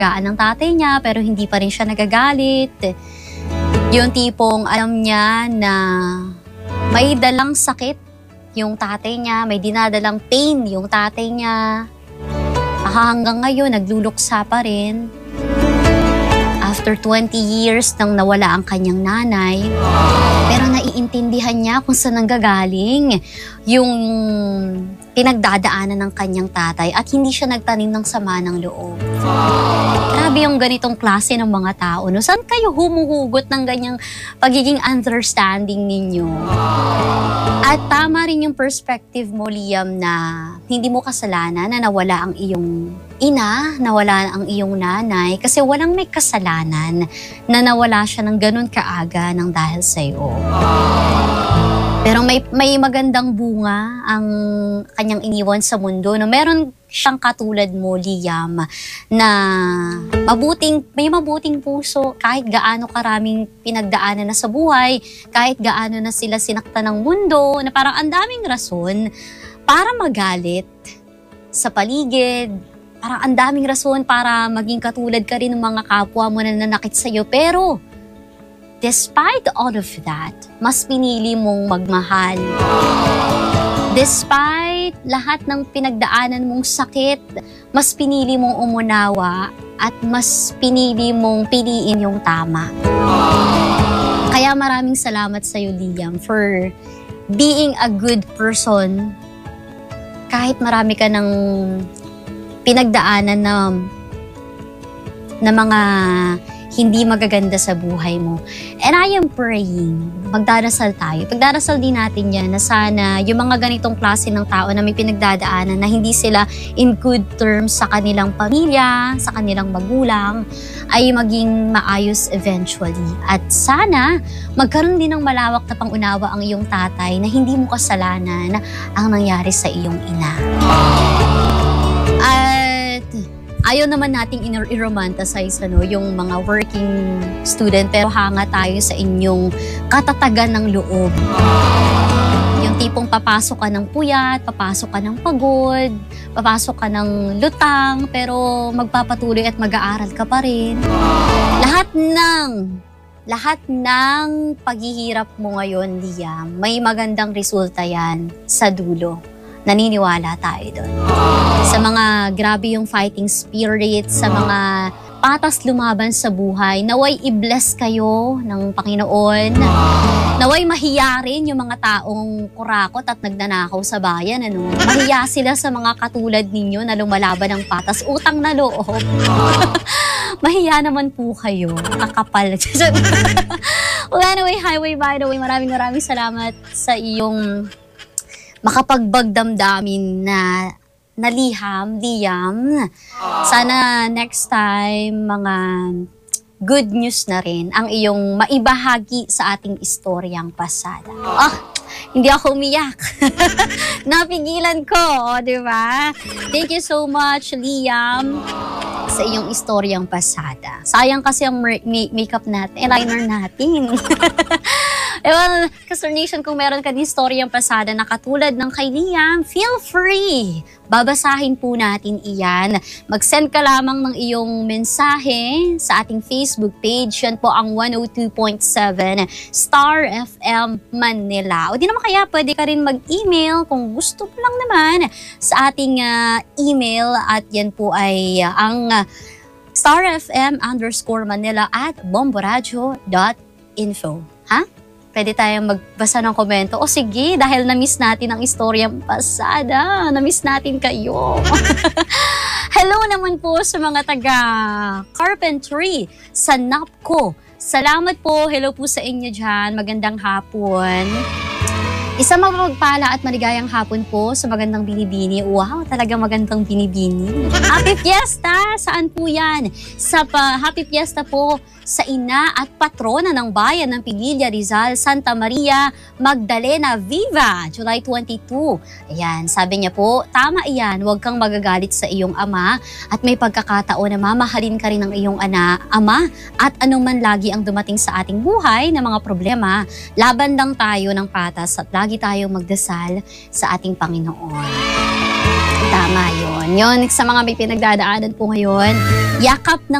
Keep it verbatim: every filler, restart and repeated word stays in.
gaan ng tatay niya pero hindi pa rin siya nagagalit. Yung tipong alam niya na may dalang sakit yung tatay niya, may dinadalang pain yung tatay niya. Hanggang ngayon, nagluluksa pa rin. After twenty years nang nawala ang kanyang nanay, pero naiintindihan niya kung saan nanggagaling yung pinagdadaanan ng kanyang tatay at hindi siya nagtanim ng sama ng loob. Grabe yung ganitong klase ng mga tao. No? Saan kayo humuhugot ng ganyang pagiging understanding ninyo? At tama rin yung perspective mo, Liam, na hindi mo kasalanan na nawala ang iyong ina, nawala ang iyong nanay, kasi walang may kasalanan na nawala siya ng ganun kaaga ng dahil sa'yo. Pero may, may magandang bunga ang kanyang iniwan sa mundo. No? Meron siyang katulad mo, Liam, na mabuting, may mabuting puso kahit gaano karaming pinagdaanan na sa buhay, kahit gaano na sila sinaktan ng mundo, na parang ang daming rason para magalit sa paligid, parang ang daming rason para maging katulad ka rin ng mga kapwa mo na nanakit sa'yo. Pero despite all of that, mas pinili mong magmahal. Despite lahat ng pinagdaanan mong sakit, mas pinili mong umunawa at mas pinili mong piliin yung tama. Kaya maraming salamat sa'yo, Liam, for being a good person. Kahit marami ka ng pinagdaanan na, na mga hindi magaganda sa buhay mo. And I am praying, magdarasal tayo. Pagdarasal din natin yan na sana yung mga ganitong klase ng tao na may pinagdadaanan na hindi sila in good terms sa kanilang pamilya, sa kanilang magulang, ay maging maayos eventually. At sana magkaroon din ng malawak na pangunawa ang iyong tatay na hindi mo kasalanan ang nangyari sa iyong ina. At ayaw naman nating i-romanticize ano, yung mga working student, pero hanga tayo sa inyong katatagan ng loob. Yung tipong papasok ka ng puyat, papasok ka ng pagod, papasok ka ng lutang, pero magpapatuloy at mag-aaral ka pa rin. Lahat ng, lahat ng paghihirap mo ngayon, Liam, may magandang resulta yan sa dulo. Naniniwala tayo doon. Sa mga grabe yung fighting spirit, sa mga patas lumaban sa buhay, naway i-bless kayo ng Panginoon. Naway mahiya rin yung mga taong kurakot at nagnanakaw sa bayan. Ano? Mahiya sila sa mga katulad ninyo na lumalaban ng patas, utang na loob. Mahiya naman po kayo. Kakapal. Well, anyway, highway by the way, maraming maraming salamat sa iyong makapagbagdamdamin na naliham, Liam. Sana next time, mga good news na rin ang iyong maibahagi sa ating istoryang pasada. Ah, hindi ako umiyak. Napigilan ko, di ba? Thank you so much, Liam, sa iyong istoryang pasada. Sayang kasi ang makeup natin, eyeliner natin. Well, Kasur Nation, kung meron ka din storyang pasada na katulad ng kay Liam, feel free. Babasahin po natin iyan. Mag-send ka lamang ng iyong mensahe sa ating Facebook page. Yan po ang one oh two point seven Star F M Manila. O di naman kaya pwede ka rin mag-email kung gusto mo lang naman sa ating uh, email. At yan po ay uh, ang uh, starfm underscore manila at bomboradio dot info. Ha? Pwede tayong magbasa ng komento. O sige, dahil na-miss natin ang istoryang pasada. Na-miss natin kayo. Hello naman po sa mga taga-carpentry sa NAPCO. Salamat po. Hello po sa inyo dyan. Magandang hapon. Isang mapagpala at maligayang hapon po sa magandang binibini. Wow, talaga magandang binibini. Happy Fiesta! Saan po yan? Sa pa, Happy Fiesta po sa ina at patrona ng bayan ng Piguilla, Rizal, Santa Maria Magdalena Viva, July twenty-two. Ayan, sabi niya po, tama iyan, huwag kang magagalit sa iyong ama at may pagkakataon na mamahalin ka rin ng iyong ana, ama at anuman lagi ang dumating sa ating buhay na mga problema, laban lang tayo ng patas at lagi tayong magdasal sa ating Panginoon. Tama yun. Yan, yun. Sa mga may pinagdadaanan po ngayon, yakap ng